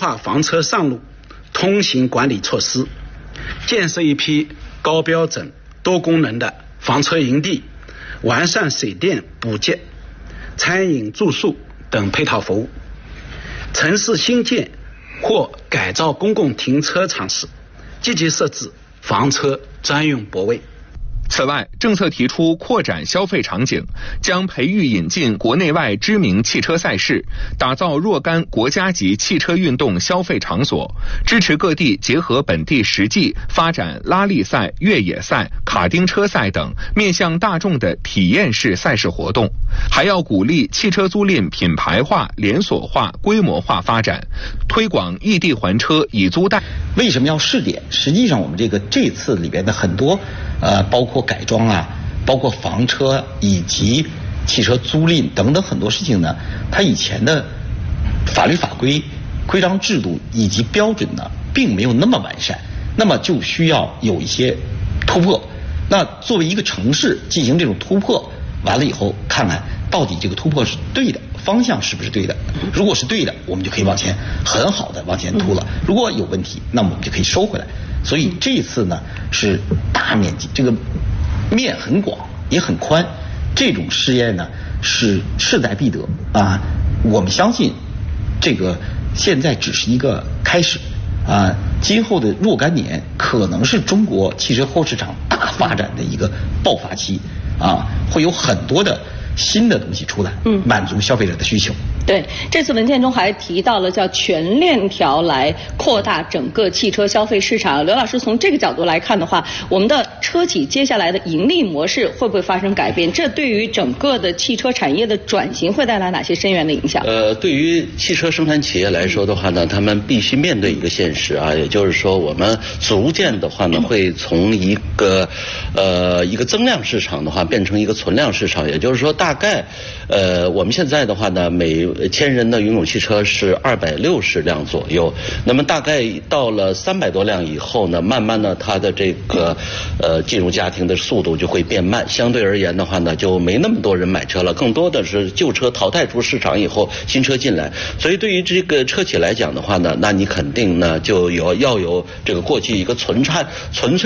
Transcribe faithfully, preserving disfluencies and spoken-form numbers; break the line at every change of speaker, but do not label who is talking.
化房车上路通行管理措施，建设一批高标准多功能的房车营地，完善水电补给、餐饮住宿等配套服务。城市新建或改造公共停车场时，积极设置房车专用泊位。
此外，政策提出扩展消费场景，将培育引进国内外知名汽车赛事，打造若干国家级汽车运动消费场所，支持各地结合本地实际发展拉力赛、越野赛、卡丁车赛等面向大众的体验式赛事活动。还要鼓励汽车租赁品牌化、连锁化、规模化发展，推广异地还车、以租代。
为什么要试点？实际上，我们这个这次里边的很多，呃，包括改装啊，包括房车以及汽车租赁等等很多事情呢，它以前的法律法规、规章制度以及标准呢，并没有那么完善，那么就需要有一些突破。那作为一个城市进行这种突破，完了以后，看看到底这个突破是对的，方向是不是对的？如果是对的，我们就可以往前很好的往前突了；如果有问题，那么我们就可以收回来。所以这一次呢是大面积，这个面很广也很宽，这种试验呢是势在必得啊！我们相信这个现在只是一个开始啊，今后的若干年可能是中国汽车后市场大发展的一个爆发期啊，会有很多的新的东西出来，嗯，满足消费者的需求。
对，这次文件中还提到了叫全链条来扩大整个汽车消费市场。刘老师，从这个角度来看的话，我们的车企接下来的盈利模式会不会发生改变？这对于整个的汽车产业的转型会带来哪些深远的影响？
呃，对于汽车生产企业来说的话呢，他们必须面对一个现实啊，也就是说，我们逐渐的话呢，会从一个呃一个增量市场的话变成一个存量市场，也就是说，大概呃我们现在的话呢，每千人的拥有汽车是二百六十辆左右，那么大概到了三百多辆以后呢，慢慢的它的这个呃进入家庭的速度就会变慢，相对而言的话呢，就没那么多人买车了，更多的是旧车淘汰出市场以后，新车进来。所以对于这个车企来讲的话呢，那你肯定呢就有要有这个过去一个纯产纯粹